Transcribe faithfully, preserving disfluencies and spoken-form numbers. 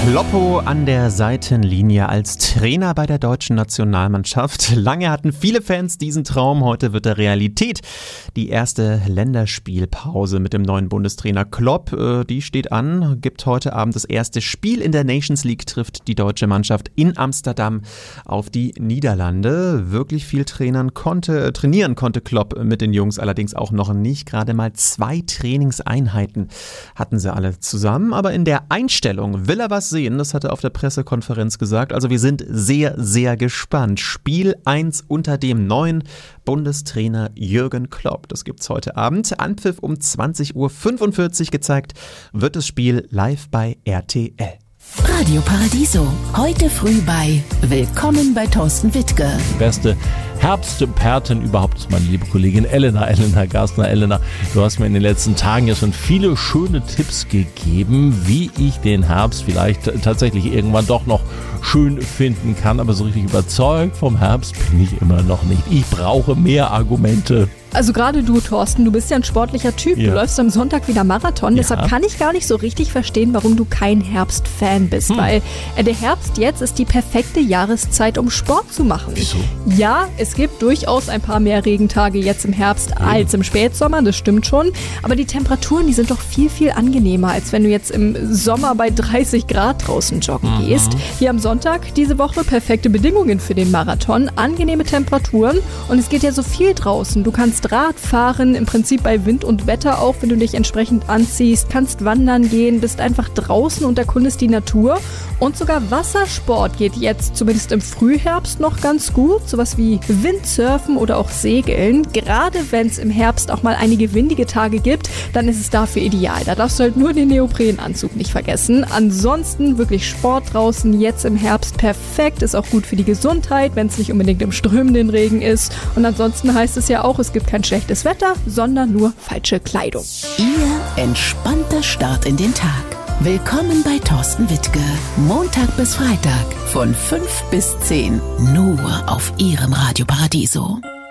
Kloppo an der Seitenlinie als Trainer bei der deutschen Nationalmannschaft. Lange hatten viele Fans diesen Traum, heute wird er Realität. Die erste Länderspielpause mit dem neuen Bundestrainer Klopp, die steht an, gibt heute Abend das erste Spiel in der Nations League, trifft die deutsche Mannschaft in Amsterdam auf die Niederlande. Wirklich viel trainieren konnte, trainieren konnte Klopp mit den Jungs, allerdings auch noch nicht. Gerade mal zwei Trainingseinheiten hatten sie alle zusammen, aber in der Einstellung will er was sehen, das hat er auf der Pressekonferenz gesagt. Also wir sind sehr, sehr gespannt. Spiel eins unter dem neuen Bundestrainer Jürgen Klopp. Das gibt's heute Abend. Anpfiff um zwanzig Uhr fünfundvierzig gezeigt, wird das Spiel live bei R T L. Radio Paradiso, heute früh bei Willkommen bei Thorsten Wittke. Die beste Herbstpatin überhaupt ist meine liebe Kollegin Elena, Elena Garstner. Elena, du hast mir in den letzten Tagen ja schon viele schöne Tipps gegeben, wie ich den Herbst vielleicht tatsächlich irgendwann doch noch schön finden kann, aber so richtig überzeugt vom Herbst bin ich immer noch nicht. Ich brauche mehr Argumente. Also gerade du, Thorsten, du bist ja ein sportlicher Typ. Ja. Du läufst am Sonntag wieder Marathon. Ja. Deshalb kann ich gar nicht so richtig verstehen, warum du kein Herbstfan bist. Hm. Weil äh, der Herbst jetzt ist die perfekte Jahreszeit, um Sport zu machen. Wieso? Ja, es gibt durchaus ein paar mehr Regentage jetzt im Herbst ja. als im Spätsommer. Das stimmt schon. Aber die Temperaturen, die sind doch viel, viel angenehmer, als wenn du jetzt im Sommer bei dreißig Grad draußen joggen mhm. gehst. Hier am Sonntag diese Woche perfekte Bedingungen für den Marathon. Angenehme Temperaturen. Und es geht ja so viel draußen. Du kannst Radfahren, im Prinzip bei Wind und Wetter auch, wenn du dich entsprechend anziehst, kannst wandern gehen, bist einfach draußen und erkundest die Natur. Und sogar Wassersport geht jetzt, zumindest im Frühherbst, noch ganz gut. Sowas wie Windsurfen oder auch Segeln. Gerade wenn es im Herbst auch mal einige windige Tage gibt, dann ist es dafür ideal. Da darfst du halt nur den Neoprenanzug nicht vergessen. Ansonsten wirklich Sport draußen, jetzt im Herbst perfekt, ist auch gut für die Gesundheit, wenn es nicht unbedingt im strömenden Regen ist. Und ansonsten heißt es ja auch, es gibt kein schlechtes Wetter, sondern nur falsche Kleidung. Ihr entspannter Start in den Tag. Willkommen bei Thorsten Wittke. Montag bis Freitag von fünf bis zehn. Nur auf Ihrem Radio Paradiso.